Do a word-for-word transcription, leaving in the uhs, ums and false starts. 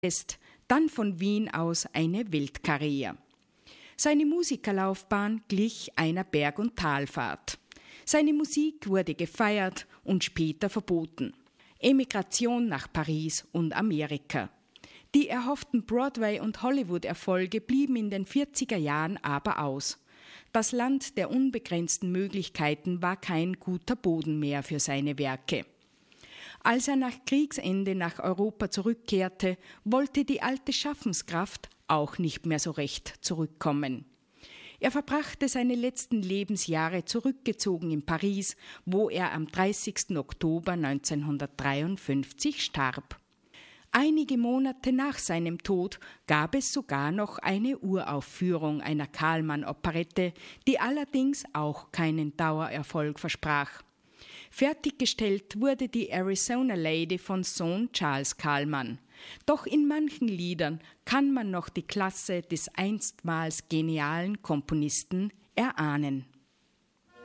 Budapest, dann von Wien aus eine Weltkarriere. Seine Musikerlaufbahn glich einer Berg- und Talfahrt. Seine Musik wurde gefeiert und später verboten. Emigration nach Paris und Amerika. Die erhofften Broadway- und Hollywood-Erfolge blieben in den vierziger Jahren aber aus. Das Land der unbegrenzten Möglichkeiten war kein guter Boden mehr für seine Werke. Als er nach Kriegsende nach Europa zurückkehrte, wollte die alte Schaffenskraft auch nicht mehr so recht zurückkommen. Er verbrachte seine letzten Lebensjahre zurückgezogen in Paris, wo er am dreißigsten Oktober neunzehnhundertdreiundfünfzig starb. Einige Monate nach seinem Tod gab es sogar noch eine Uraufführung einer Kallmann-Operette, die allerdings auch keinen Dauererfolg versprach. Fertiggestellt wurde die Arizona Lady von Sohn Charles Kallman. Doch in manchen Liedern kann man noch die Klasse des einstmals genialen Komponisten erahnen.